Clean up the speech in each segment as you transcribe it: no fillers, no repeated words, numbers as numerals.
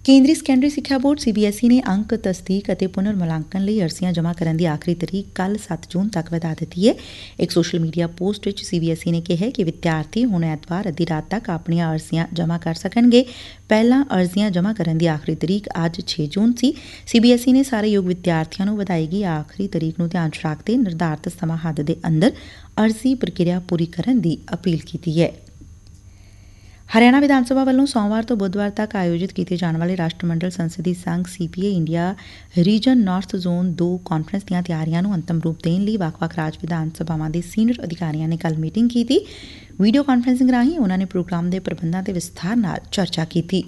ਕੇਂਦਰੀ ਸੈਕੰਡਰੀ ਸਿੱਖਿਆ board CBSE ਨੇ ਅੰਕ ਤਸਦੀਕ ਅਤੇ ਪੁਨਰ ਮੁਲਾਂਕਣ ਲਈ ਅਰਜ਼ੀਆਂ ਜਮ੍ਹਾਂ ਕਰਨ ਦੀ ਆਖਰੀ ਤਰੀਕ ਕੱਲ੍ਹ 7 ਜੂਨ ਤੱਕ ਵਧਾ ਦਿੱਤੀ ਏ। ਇੱਕ ਸੋਸ਼ਲ ਮੀਡੀਆ ਪੋਸਟ ਵਿੱਚ CBSE ਨੇ ਕਿਹਾ ਕਿ ਵਿਦਿਆਰਥੀ ਹੁਣ ਐਤਵਾਰ ਅੱਧੀ ਰਾਤ ਤੱਕ ਆਪਣੀਆਂ ਅਰਜ਼ੀਆਂ ਜਮ੍ਹਾਂ ਕਰ ਸਕਣਗੇ। ਪਹਿਲਾਂ ਅਰਜ਼ੀਆਂ ਜਮ੍ਹਾਂ ਕਰਨ ਦੀ ਆਖਰੀ ਤਰੀਕ ਅੱਜ 6 ਜੂਨ ਸੀ। CBSE ਨੇ ਸਾਰੇ ਯੋਗ ਵਿਦਿਆਰਥੀਆਂ ਨੂੰ ਵਧਾਈ ਆਖਰੀ ਤਰੀਕ ਨੂੰ ਧਿਆਨ 'ਚ ਰੱਖਦੇ ਨਿਰਧਾਰਤ ਸਮਾਂ ਹੱਦ ਦੇ ਅੰਦਰ ਅਰਜ਼ੀ ਪ੍ਰਕਿਰਿਆ ਪੂਰੀ ਕਰਨ ਦੀ ਅਪੀਲ ਕੀਤੀ ਏ। ਹਰਿਆਣਾ ਵਿਧਾਨ ਸਭਾ ਵੱਲੋਂ ਸੋਮਵਾਰ ਤੋਂ ਬੁੱਧਵਾਰ ਤੱਕ ਆਯੋਜਿਤ ਕੀਤੇ ਜਾਣ ਵਾਲੇ ਰਾਸ਼ਟਰਮੰਡਲ ਸੰਸਦੀ ਸੰਘ CPA India reason north zone 2 conference ਦੀਆਂ ਤਿਆਰੀਆਂ ਨੂੰ ਅੰਤਮ ਰੂਪ ਦੇਣ ਲਈ ਵੱਖ-ਵੱਖ ਰਾਜ ਵਿਧਾਨ ਸਭਾਵਾਂ ਦੇ ਸੀਨੀਅਰ ਅਧਿਕਾਰੀਆਂ ਨੇ ਕੱਲ੍ਹ ਮੀਟਿੰਗ ਕੀਤੀ। ਵੀਡੀਓ ਕਾਨਫਰੰਸਿੰਗ ਰਾਹੀਂ ਉਨ੍ਹਾਂ ਨੇ ਪ੍ਰੋਗਰਾਮ ਦੇ ਪ੍ਰਬੰਧਾਂ ਤੇ ਵਿਸਥਾਰ ਨਾਲ ਚਰਚਾ ਕੀਤੀ।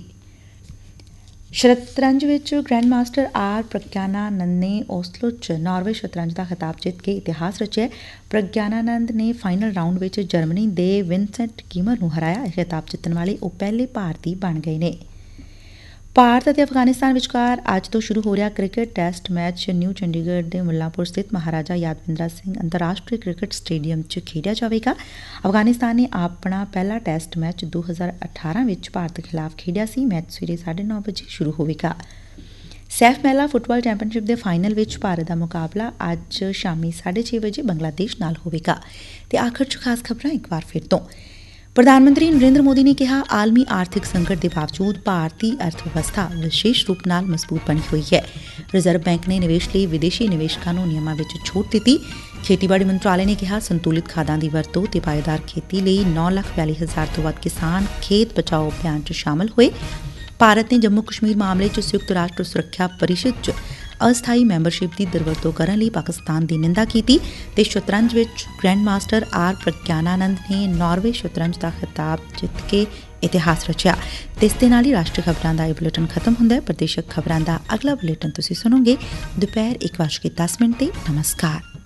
ਸ਼ਤਰੰਜ ਵਿੱਚ ਗ੍ਰੈਂਡ ਮਾਸਟਰ ਆਰ ਪ੍ਰਗਿਆਨਾਨੰਦ ਨੇ ਓਸਲੋ 'ਚ ਨਾਰਵੇ ਸ਼ਤਰੰਜ ਦਾ ਖਿਤਾਬ ਜਿੱਤ ਕੇ ਇਤਿਹਾਸ ਰਚਿਆ। ਪ੍ਰਗਿਆਨਾਨੰਦ ਨੇ ਫਾਈਨਲ ਰਾਊਂਡ ਵਿੱਚ ਜਰਮਨੀ ਦੇ ਵਿਨਸੈਂਟ ਕੀਮਰ ਨੂੰ ਹਰਾਇਆ। ਇਹ ਖਿਤਾਬ ਜਿੱਤਣ ਵਾਲੇ ਉਹ ਪਹਿਲੇ ਭਾਰਤੀ ਬਣ ਗਏ ਨੇ। ਭਾਰਤ ਅਤੇ ਅਫਗਾਨਿਸਤਾਨ ਵਿਚਕਾਰ ਅੱਜ ਤੋਂ ਸ਼ੁਰੂ ਹੋ ਰਿਹਾ cricket test match new Chandigarh ਦੇ ਮੁੱਲਾਂਪੁਰ ਸਥਿਤ ਮਹਾਰਾਜਾ ਯਾਦਵਿੰਦਰਾ ਸਿੰਘ ਅੰਤਰਰਾਸ਼ਟਰੀ ਕ੍ਰਿਕਟ ਸਟੇਡੀਅਮ 'ਚ ਖੇਡਿਆ ਜਾਵੇਗਾ। ਅਫਗਾਨਿਸਤਾਨ ਨੇ ਆਪਣਾ ਪਹਿਲਾ ਟੈਸਟ ਮੈਚ 2018 ਵਿੱਚ ਭਾਰਤ ਖਿਲਾਫ ਖੇਡਿਆ ਸੀ। ਮੈਚ ਸਵੇਰੇ 9:30 ਵਜੇ ਸ਼ੁਰੂ ਹੋਵੇਗਾ। ਸੈਫ ਮਹਿਲਾ ਫੁੱਟਬਾਲ ਚੈਂਪੀਅਨਸ਼ਿਪ ਦੇ ਫਾਈਨਲ ਵਿੱਚ ਭਾਰਤ ਦਾ ਮੁਕਾਬਲਾ ਅੱਜ ਸ਼ਾਮੀ 6:30 ਵਜੇ ਬੰਗਲਾਦੇਸ਼ ਨਾਲ ਹੋਵੇਗਾ। ਤੇ ਆਖਰ 'ਚ ਖਾਸ ਖਬਰਾਂ ਇੱਕ ਵਾਰ ਫਿਰ ਤੋਂ। ਪ੍ਰਧਾਨ ਮੰਤਰੀ ਨਰਿੰਦਰ ਮੋਦੀ ਨੇ ਕਿਹਾ ਆਲਮੀ ਆਰਥਿਕ ਸੰਕਟ ਦੇ ਬਾਵਜੂਦ ਭਾਰਤੀ ਅਰਥ ਵਿਵਸਥਾ ਵਿਸ਼ੇਸ਼ ਰੂਪ ਨਾਲ ਮਜ਼ਬੂਤ ਬਣੀ ਹੋਈ ਹੈ। ਰਿਜ਼ਰਵ ਬੈਂਕ ਨੇ ਨਿਵੇਸ਼ ਲਈ ਵਿਦੇਸ਼ੀ ਨਿਵੇਸ਼ਕਾਂ ਨੂੰ ਨਿਯਮਾਂ ਵਿੱਚ ਛੋਟ ਦਿੱਤੀ। ਖੇਤੀਬਾੜੀ ਮੰਤਰਾਲੇ ਨੇ ਕਿਹਾ ਸੰਤੁਲਿਤ ਖਾਦਾਂ ਦੀ ਵਰਤੋਂ ਤੇ ਪਾਏਦਾਰ ਖੇਤੀ ਲਈ 9,42,000 ਤੋਂ ਵੱਧ ਕਿਸਾਨ ਖੇਤ ਬਚਾਓ ਅਭਿਆਨ 'ਚ ਸ਼ਾਮਲ ਹੋਏ। ਭਾਰਤ ਨੇ ਜੰਮੂ ਕਸ਼ਮੀਰ ਮਾਮਲੇ 'ਚ ਸੰਯੁਕਤ ਰਾਸ਼ਟਰ ਸੁਰੱਖਿਆ ਪਰਿਸ਼ਦ 'ਚ ਅਸਥਾਈ ਮੈਂਬਰਸ਼ਿਪ ਦੀ ਦੁਰਵਰਤੋਂ ਕਰਨ ਲਈ ਪਾਕਿਸਤਾਨ ਦੀ ਨਿੰਦਾ ਕੀਤੀ। ਤੇ ਸ਼ਤਰੰਜ ਵਿੱਚ ਗ੍ਰੈਂਡ ਮਾਸਟਰ ਆਰ ਪ੍ਰਗਿਆਨਾਨੰਦ ਨੇ ਨਾਰਵੇ ਸ਼ਤਰੰਜ ਦਾ ਖਿਤਾਬ ਜਿੱਤ ਕੇ ਇਤਿਹਾਸ ਰਚਿਆ। ਤੇ ਇਸ ਦੇ ਨਾਲ ਹੀ ਰਾਸ਼ਟਰੀ ਖਬਰਾਂ ਦਾ ਇਹ ਬੁਲੇਟਿਨ ਖਤਮ ਹੁੰਦਾ ਹੈ। ਪ੍ਰਦੇਸ਼ਕ ਖਬਰਾਂ ਦਾ ਅਗਲਾ ਬੁਲੇਟਿਨ ਤੁਸੀਂ ਸੁਣੋਗੇ ਦੁਪਹਿਰ 1:10 ਤੇ। ਨਮਸਕਾਰ।